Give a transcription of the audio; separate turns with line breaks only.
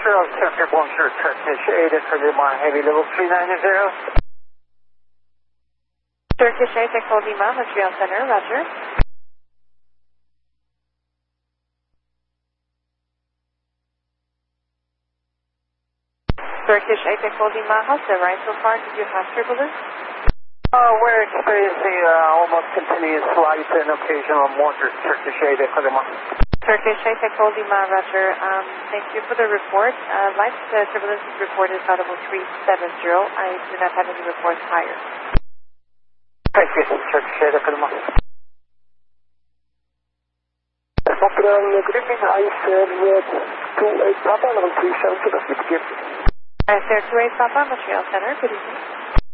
Montreal Center, bonjour, Turkish 8 Echo Lima, heavy level 390.
Turkish 8 Echo Lima, Montreal Center, roger. Turkish 8 Echo Lima, how's the ride so far? Did you have turbulence?
We're experiencing almost continuous flight and occasional mortars, Turkish 8 Echo Lima.
Turkish 8 Echo Lima, roger. Thank you for the report. Light turbulence is reported at level 370. I do not have any reports higher.
Thank you, Turkish 8 Echo Lima.
Montreal, good evening. ICR 28 Papa, level 370, that's good.
ICR 28 Papa, Montreal Center, good evening.